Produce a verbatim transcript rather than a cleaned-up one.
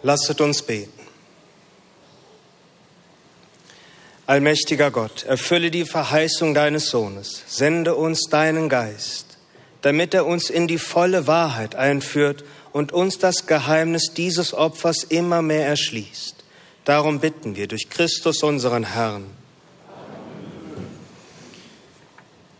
Lasset uns beten. Allmächtiger Gott, erfülle die Verheißung deines Sohnes, sende uns deinen Geist, damit er uns in die volle Wahrheit einführt und uns das Geheimnis dieses Opfers immer mehr erschließt. Darum bitten wir durch Christus unseren Herrn.